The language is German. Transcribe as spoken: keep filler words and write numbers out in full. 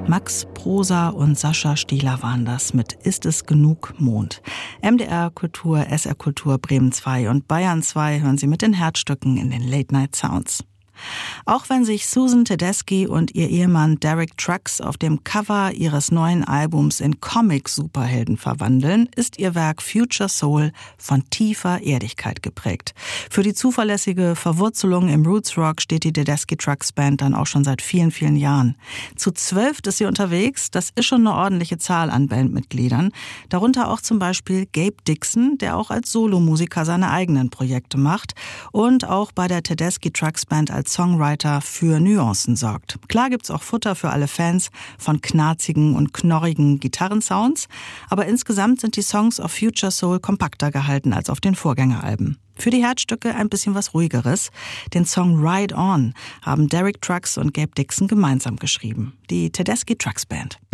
Max Prosa und Sascha Stieler waren das mit Ist es genug Mond. M D R Kultur, S R Kultur, Bremen zwei und Bayern zwei hören Sie mit den Herzstücken in den Late Night Sounds. Auch wenn sich Susan Tedeschi und ihr Ehemann Derek Trucks auf dem Cover ihres neuen Albums in Comic-Superhelden verwandeln, ist ihr Werk Future Soul von tiefer Erdigkeit geprägt. Für die zuverlässige Verwurzelung im Roots-Rock steht die Tedeschi Trucks Band dann auch schon seit vielen, vielen Jahren. Zu zwölf ist sie unterwegs, das ist schon eine ordentliche Zahl an Bandmitgliedern. Darunter auch zum Beispiel Gabe Dixon, der auch als Solomusiker seine eigenen Projekte macht und auch bei der Tedeschi Trucks Band als Songwriter für Nuancen sorgt. Klar gibt's auch Futter für alle Fans von knarzigen und knorrigen Gitarrensounds, aber insgesamt sind die Songs auf Future Soul kompakter gehalten als auf den Vorgängeralben. Für die Herzstücke ein bisschen was Ruhigeres. Den Song Ride On haben Derek Trucks und Gabe Dixon gemeinsam geschrieben. Die Tedeschi Trucks Band.